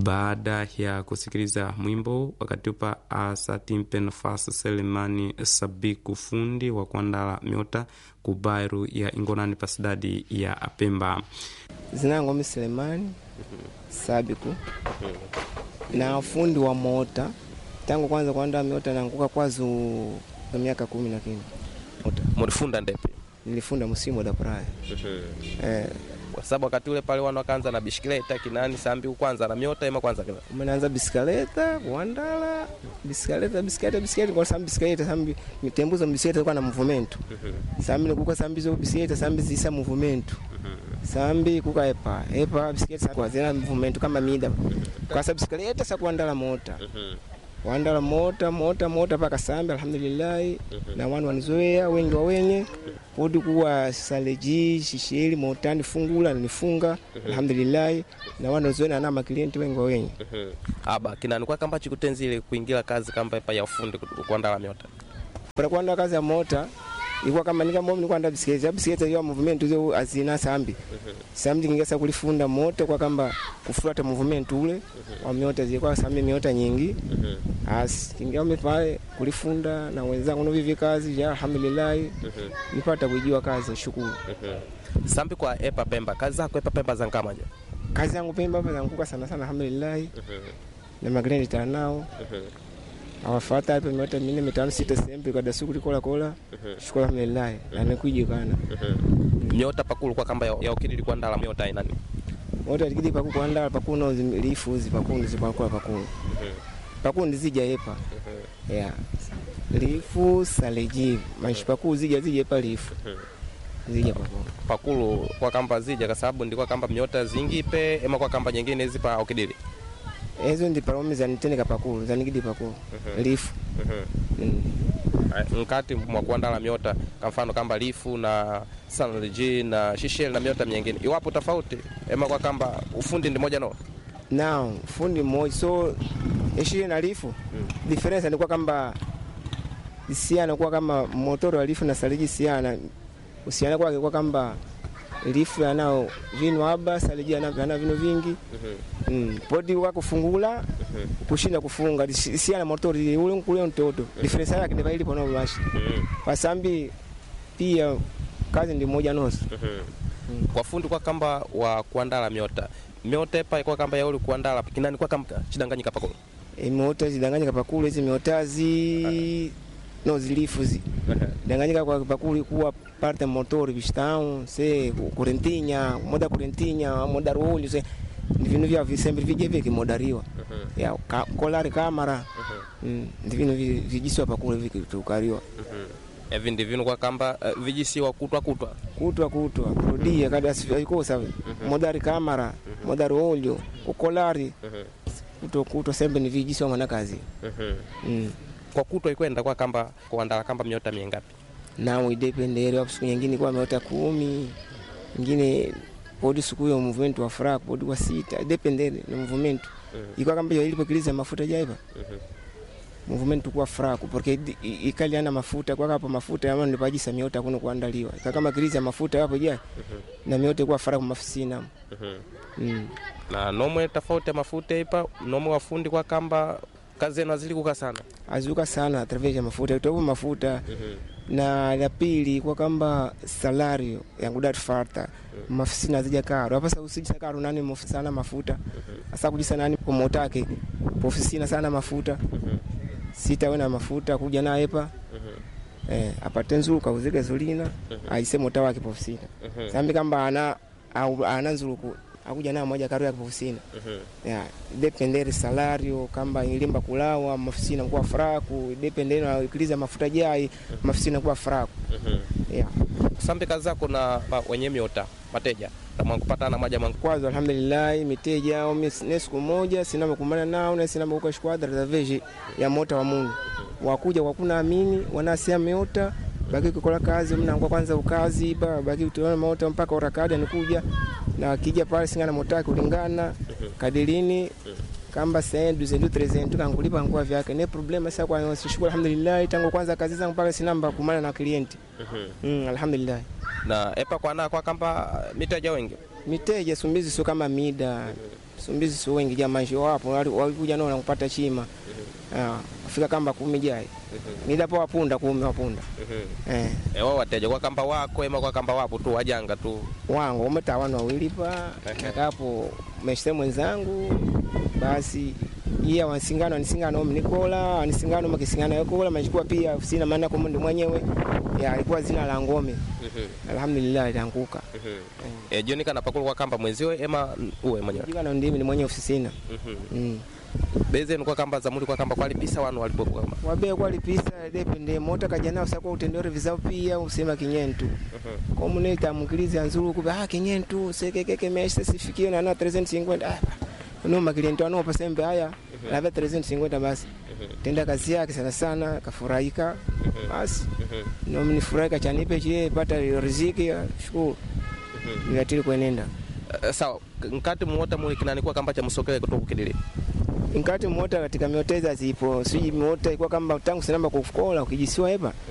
Baada ya kusikiliza mwimbo wakatupa asatimpe nafasi Selemani Sabiku fundi wa kuandala miota kubairu ya Ingonani pasidadi ya Pemba. Zinango mi Selemani Sabiku na fundi wa mota tangu kwanza kuandala miota na nguka kwazu miaka 10 na kini. Mulifunda ndepi? Nilifunda musimu da praia. Kwa sababu wakati ule pale wana kaanza na bisikleta kinani sambi kwanza na miota ima kwanza kila. Umeanza bisikleta kuandala bisikleta kwa sambi bisikleta sambi mitembuzo bisikleta kwa na movimento. Sambi kuko sambi zo bisikleta sambi zisa movimento. Sambi kuka epa bisikleta kwa zina movimento kama mida. Kwa sababu bisikleta sa kuandala mota. Wandala mota paka sambi alhamdulillah na wanu wanizoea wengi wa wenye podi kuwa saleji shishiri motani fungula nifunga alhamdulillah na wanu wanizoea na maklienti wengi wa wenye. Aba kinani kwa kamba chikutenzile kuingira kazi kamba pa ya ufundi kuandala miota. Kwa kuandala kazi ya mota ilikuwa kama nika momi nikuanda bisikleta hiyo movement hizo azina sambi. Sambi ngingesa kulifunda mota kwa kamba kufuata movement ule wa miota zilikuwa sambi miota nyingi. Kingia pale kulifunda na wenzangu novivi kazi ya alhamdulillah nipata kujua kazi shukuru. Sambi kwa epa Pemba kazi zako epa Pemba zankamaje? Kazi yangu Pemba hapa zanguka sana alhamdulillah. Na magrendi tanao. Awafata hapa miota 4 5 6 sempe kwa dasuku kola shukuru alhamdulillah na nikuje kana. Miota pakulu kwa kamba ya ukidi ilikuwa ndala miota ina nini? Miota ikidi pakulu kwa ndala pakuno zilifu zipakulu zipakula pakulu. Pakulu zija epa. Yeah. Lifu saleji mashipaku zija epa lifu. Zija pakulu kwa kamba zija kwa sababu ndiko kamba miota zingipe ema kwa kamba nyingine zipa ukidili. Ezo ndi paromi za nitendeka pakulu za nikidi pakulu. Lifu. Nkati mwa kuandala miota kwa mfano kamba lifu na saleji na shishel na miota nyingine. Iwapo tofauti ema kwa kamba ufundi ndi moja no. Now fundi moja so ishiri na lifu difference ni kwa kamba siana kwa kama motoro wa lifu na saliji siana usiana kwa kamba lifu yanao vinu haba saliji yana vinu vingi podi wako kufungula kushinda kufunga siana motoro ule kule mtoto difference yake ndio ile pono bashi kwa sambi pia kazi ndi moja noso. Kwa fundi kwa kamba wa kuandala miota epa kwa kamba ya uli kuandala kinani kwa kamba chidanganyika pakulu. Miota zidanganyika pakulu hizi miotazi no zilifuzi. Danganyika kwa pakulu kuwa parte motori bistão se correntinya moda rolho se ndivino vya sempre vije modariwa. Ya kolari kamera. Ndivino vijiswa pakulu viktukariwa. Evi ndivino kwa kamba vijisiwa kutwa prodia kada sikosa modari kamera modari olho ukolari kutwa sembe ni vijiswa mwana kazi. Kwa kutwa ikwenda kwa kamba kuandala kamba miota mingapi? Nao idependere hapo siku nyingine kwa miota 10 nyingine podi siku ya movement wa frak podi wa 6 dependere na movement iko kamba hiyo ilipokiliza mafuta jaiba movement kwa frak porque ikaliana mafuta kwa hapo mafuta ya mwana pajisa miota kuno kuandaliwa kama kiliza mafuta hapo je na miota kwa frak mafisina. Na nomwe tofauti ya mafuta ipa nomwe wafundi kwa kamba kazi na zilikuka sana azuka sana através ya mafuta itopo mafuta na la pili kwa kamba salario yangu dat farta mafisina zija karo hapa sasa usije karo nani mafisina mafuta sasa kujisa nani kwa motake ofisina sana mafuta sita wena mafuta kuja na epa apate nzuka uzike zulina aise mota wake ofisina sambi kamba ana nzuku akuja na moja karo ya ofisina ya dependere salario kamba ilimba kulawa mafisina kwa fraku dependere na ikiliza mafuta jai mafisina kwa fraku ya sambi kazi zako na wenye miota mateja kama kupata na maja mangu kwanza alhamdulillah miteja au siku moja sina mkumbana nao na sina mkuka squadra za veje ya mota wa Mungu wakuja kwa kuna amini wanasia miota baki kukola kazi mna kwanza ukazi baki tuone mota mpaka urakada nikuja na kija pale singana motaki kulingana kadirini kamba 100-200-300 kangulipa ngwa vyake ne problema sasa kwa shukrani alhamdulillah tangu kwanza kazi zangu mpaka sina namba kumana na client alhamdulillah. Na epa kwa kamba miteja wengi miteja sumbizi sio kama mida Msumbiji sio wengi jamani wapo walikuja nao kupata chima. Kufika kamba 10 jai. Nidapo wapunda 10 wapunda. Wao wateja kwa kamba wako ema kwa kamba wapo tu wajanga tu. Wangu umetawano wawili pa. Nakapo meshte mwenzangu basi iya wanisingano mnikola wanisingano makisingana yokola machukua pia ofisina maana kwa mundi mwenyewe ya alikuwa zina la ngome. Alhamdulillah ilianguka. Jioni kana pakulu kwa kamba mwenzio ema uwe mwenyewe. Jikana ndimi ni mwenyewe ofisina. Beze ni kwa kamba za muri kwa kamba kwali pisa wanu walipokuwa kamba. Wabe kwali pisa depende mota kajana usako utendore vizao pia usema kinyentu. Kwa muneta mukilizi anzuru kuba kinyentu sekekeke mesha sifikie na 350 no makilienti wano pasembe haya lave 350 basi. Tenda kazi yake sana kafurahika. Basi. No mnifurahika chanipe chie pata riziki shukuru. Nilatili kuenenda. Sawa, nkati muota muri kinani kwa kamba cha musokele kutoka kidili. Nkati muota katika mioteza zipo. Siji muota kwa kamba tangu sinamba kufukola ukijisiwa heba.